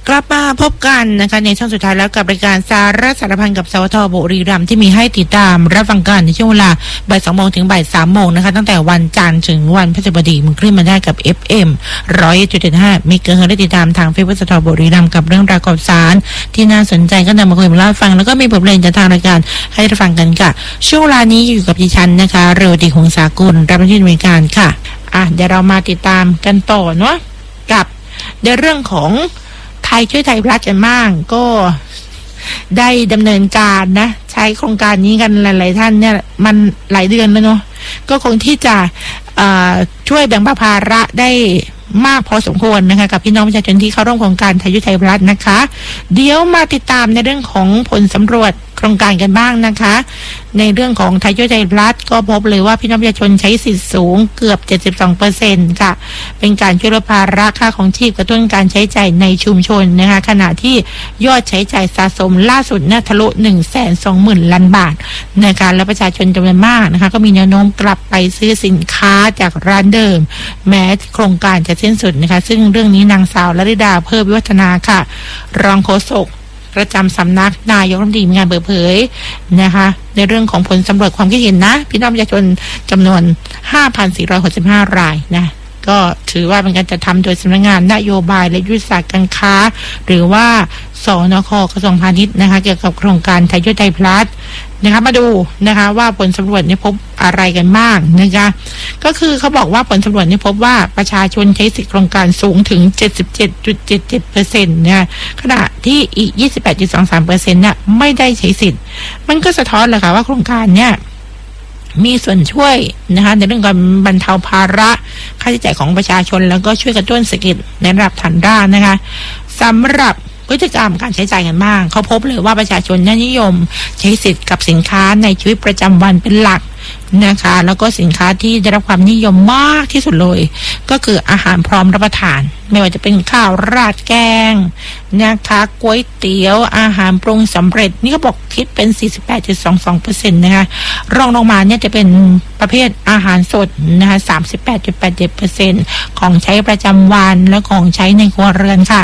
กลับมาพบกันนะคะในช่วงสุดท้ายแล้วกับรายการสาระสารพันกับสวทบุรีรัมย์ที่มีให้ติดตามรับฟังกันในช่วงเวลาบ่าย 2 โมงถึงบ่าย 3 โมงนะคะตั้งแต่วันจันทร์ถึงวันพฤหัสบดีมึงขึ้นมาได้กับ FM 100.75 มีเกินได้ติดตามทางเฟซบุ๊กสวทบุรีรัมย์กับเรื่องราวข่าวสารที่น่าสนใจก็นำมาคุยมาเล่าฟังแล้วก็มีบทเพลงจากทางรายการให้รับฟังกันค่ะช่วงเวลานี้อยู่กับดิฉันนะคะเรวดีหงสากุลรับหน้าที่ดำเนินการค่ะเดี๋ยวเรามาติดตามกันต่อเนาะกับในเรื่องของไทยช่วยไทยพลัสกันบ้างก็ได้ดำเนินการนะใช้โครงการนี้กันหลายๆท่านเนี่ยมันหลายเดือนแล้วเนาะก็คงที่จะช่วยแบ่งเบาภาระได้มากพอสมควรนะคะกับพี่น้องประชาชนที่เข้าร่วมโครงการไทยช่วยไทยพลัสนะคะเดี๋ยวมาติดตามในเรื่องของผลสำรวจโครงการกันบ้างนะคะในเรื่องของไทยช่วยไทยพลัสก็พบเลยว่าพี่น้องประชาชนใช้สิทธิ์สูงเกือบ 72% ค่ะเป็นการช่วยลดภาระค่าของชีพกระตุ้นการใช้จ่ายในชุมชนนะคะขณะที่ยอดใช้จ่ายสะสมล่าสุดน่ะทะลุ 120,000 ล้านบาทนะคะและประชาชนจำนวนมากนะคะก็มีแนวโน้มกลับไปซื้อสินค้าจากร้านเดิมแม้โครงการจะสิ้นสุดนะคะซึ่งเรื่องนี้นางสาวลลิดาเพิ่มวิวัฒนาค่ะรองโฆษกประจำสำนักนายกรัฐมนตรีมีการเปิดเผยนะคะในเรื่องของผลสำรวจความคิดเห็นนะพี่น้องประชาชนจำนวน 5,465 รายนะก็ถือว่าเป็นการจัดทำโดยสำนักงานนโยบายและยุทธศาสตร์การค้าหรือว่าสนค.กระทรวงพาณิชย์นะคะเกี่ยวกับโครงการไทยช่วยไทยพลัสนะคะมาดูนะคะว่าผลสำรวจนี้พบอะไรกันบ้างนะคะก็คือเขาบอกว่าผลสำรวจนี้พบว่าประชาชนใช้สิทธิโครงการสูงถึง 77.77% นะขณะที่อีก 28.23% เนี่ยไม่ได้ใช้สิทธิ์มันก็สะท้อนแหละค่ะว่าโครงการเนี่ยมีส่วนช่วยนะคะในเรื่องการบรรเทาภาระค่าใช้จ่ายของประชาชนแล้วก็ช่วยกระตุ้นเศรษฐกิจในระดับฐานรากนะคะสำหรับพฤติกรรมการใช้จ่ายกันบ้างเขาพบเลยว่าประชาชนนิยมใช้สิทธิ์กับสินค้าในชีวิตประจำวันเป็นหลักนะคะแล้วก็สินค้าที่ได้รับความนิยมมากที่สุดเลยก็คืออาหารพร้อมรับประทานไม่ว่าจะเป็นข้าวราดแกงนะคะก๋วยเตี๋ยวอาหารปรุงสำเร็จนี่ก็บอกคิดเป็น 48.22% นะคะรองลงมาเนี่ยจะเป็นประเภทอาหารสดนะคะ 38.87% ของใช้ประจำวันและของใช้ในครัวเรือนค่ะ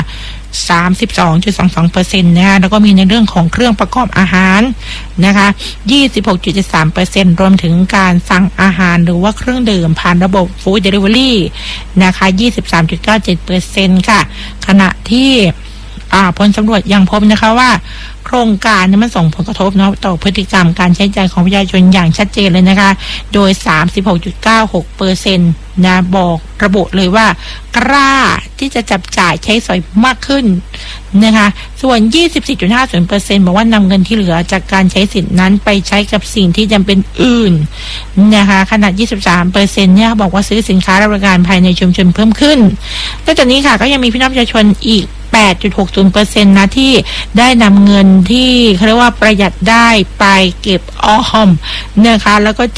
32.22% นะคะแล้วก็มีในเรื่องของเครื่องประกอบอาหารนะคะ 26.73% รวมถึงการสั่งอาหารหรือว่าเครื่องดื่มผ่านระบบฟู้ดเดลิเวอรี่นะคะ 23.97% ค่ะขณะที่ผลสำรวจยังพบนะคะว่าโครงการนี้มันส่งผลกระทบเนาะต่อพฤติกรรมการใช้จ่ายของประชาชนอย่างชัดเจนเลยนะคะโดย 36.96% นะบอกระบุเลยว่ากล้าที่จะจับจ่ายใช้สอยมากขึ้นนะคะส่วน 24.50% บอกว่านำเงินที่เหลือจากการใช้สิทธินั้นไปใช้กับสิ่งที่จำเป็นอื่นนะคะขนาด 23% เนี่ยบอกว่าซื้อสินค้าและบริการภายในชุมชนเพิ่มขึ้นนอกจากนี้ค่ะก็ยังมีพี่น้องประชาชนอีก 8.60% นะที่ได้นำเงินที่เขาเรียกว่าประหยัดได้ไปเก็บออมนะคะแล้วก็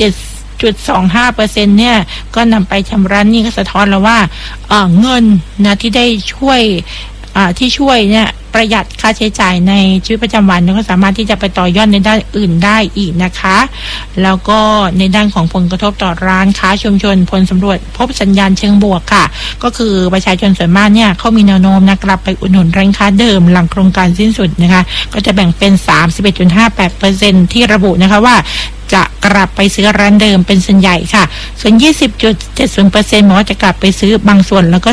7.25% เนี่ยก็นำไปชำระหนี้ก็สะท้อนแล้วว่าเงินนะที่ได้ช่วยที่ช่วยเนี่ยประหยัดค่าใช้จ่ายในชีวิตประจำวันก็สามารถที่จะไปต่อยอดในด้านอื่นได้อีกนะคะแล้วก็ในด้านของผลกระทบต่อร้านค้าชุมชนผลสำรวจพบสัญญาณเชิงบวกค่ะก็คือประชาชนส่วนมากเนี่ยเขามีแนวโน้มกลับไปอุดหนุนร้านค้าเดิมหลังโครงการสิ้นสุดนะคะก็จะแบ่งเป็น 31.58% ที่ระบุนะคะว่าจะกลับไปซื้อร้านเดิมเป็นส่วนใหญ่ค่ะส่วน 20.70% บอกว่าจะกลับไปซื้อบางส่วนแล้วก็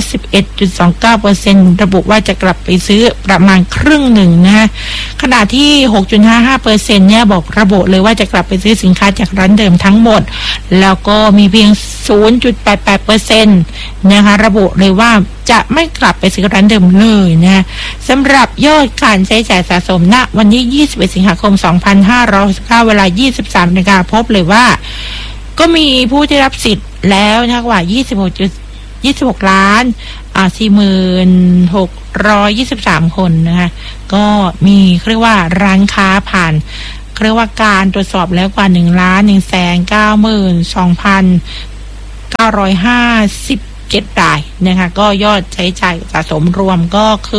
11.29% ระบุว่าจะกลับไปซื้อประมาณครึ่งหนึ่งนะขณะที่ 6.55% เนี่ยบอกระบุเลยว่าจะกลับไปซื้อสินค้าจากร้านเดิมทั้งหมดแล้วก็มีเพียง 0.88% นะคะระบุเลยว่าจะไม่กลับไปซื้อร้านเดิมเลยนะสำหรับยอดการใช้จ่ายสะสมณวันที่21 สิงหาคม 2569 เวลา 23 นาฬิกาพบเลยว่าก็มีผู้ได้รับสิทธิ์แล้วนะกว่า 26 ล้าน46,23 คนนะคะก็มีเรียกว่าร้านค้าผ่านเรียกว่าการตรวจสอบแล้วกว่า 1,192,950 รายนะคะก็ยอดใช้จ่ายสะสมรวมก็คือ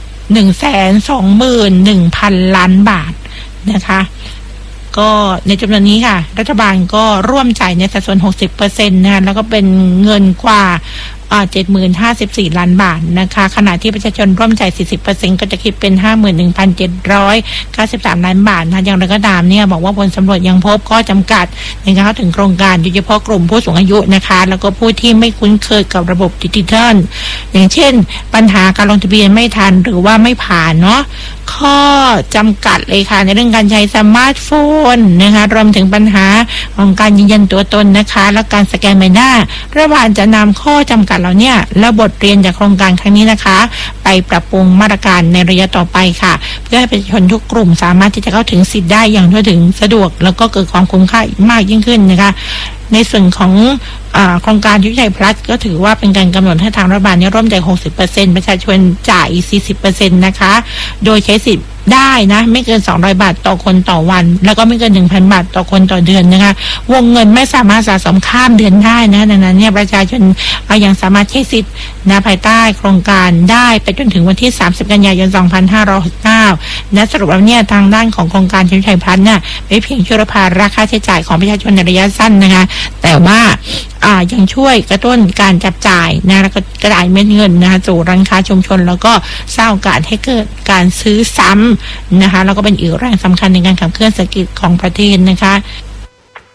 121,000 ล้านบาทนะคะก็ในจำนวนนี้ค่ะรัฐบาลก็ร่วมจ่ายในสัดส่วน 60% นะคะแล้วก็เป็นเงินกว่า 70,054 ล้านบาทนะคะขณะที่ประชาชนร่วมจ่าย 40% ก็จะคิดเป็น 51,793 ล้านบาทนะอย่างไรก็ตามเนี่ยบอกว่าผลสำรวจยังพบข้อจำกัดในการเข้าถึงโครงการโดยเฉพาะกลุ่มผู้สูงอายุนะคะแล้วก็ผู้ที่ไม่คุ้นเคยกับระบบดิจิทัลอย่างเช่นปัญหาการลงทะเบียนไม่ทันหรือว่าไม่ผ่านเนาะข้อจำกัดเลยค่ะในเรื่องการใช้สมาร์ทโฟนนะคะรวมถึงปัญหาของการยืนยันตัวตนนะคะและการสแกนใบหน้ารัฐบาลจะนำข้อจำกัดเหล่านี้และบทเรียนจากโครงการครั้งนี้นะคะไปปรับปรุงมาตรการในระยะต่อไปค่ะเพื่อให้ประชาชนทุกกลุ่มสามารถที่จะเข้าถึงสิทธิ์ได้อย่างทั่วถึงสะดวกแล้วก็เกิดความคุ้มค่ามากยิ่งขึ้นนะคะในส่วนของโครงการยุทธชัยพลัสก็ถือว่าเป็นการกำหนดให้ทางรัฐบาลร่วมจ่าย 60% ประชาชนจ่าย 40% นะคะโดยใช้สิทธิ์ได้นะไม่เกิน200 บาทต่อคนต่อวันแล้วก็ไม่เกิน 1,000 บาทต่อคนต่อเดือนนะคะวงเงินไม่สามารถสะสมข้ามเดือนได้นะดังนั้นเนี่ยประชาชนยังสามารถใช้สิทธิ์นะภายใต้โครงการได้ไปจนถึงวันที่30 กันยายน 2569นะสรุปแล้วเนี่ยทางด้านของโครงการยุทธชัยพลัสเนี่ยไม่เพียงช่วยลดภาระค่าใช้จ่ายของประชาชนในระยะสั้นนะคะแต่ว่ายังช่วยกระตุ้นการจับจ่ายนะแล้วก็กระจายเม็ดเงินนะคะสู่ร้านค้าชุมชนแล้วก็สร้างโอกาสให้เกิดการซื้อซ้ำนะคะแล้วก็เป็นอีกแรงสำคัญในการขับเคลื่อนเศรษฐกิจของประเทศนะคะ